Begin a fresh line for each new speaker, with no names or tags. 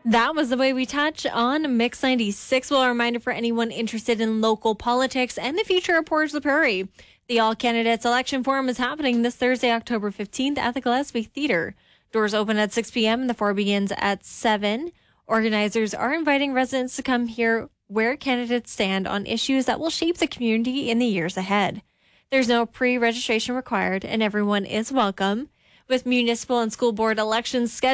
That was The Way We Touch on Mix 96. Well, a reminder for anyone interested in local politics and the future of Portage la Prairie. The All Candidates Election Forum is happening this Thursday, October 15th at the Gillespie Theatre. Doors open at 6 p.m. and the forum begins at 7. Organizers are inviting residents to come hear where candidates stand on issues that will shape the community in the years ahead. There's no pre-registration required and everyone is welcome. With municipal and school board elections scheduled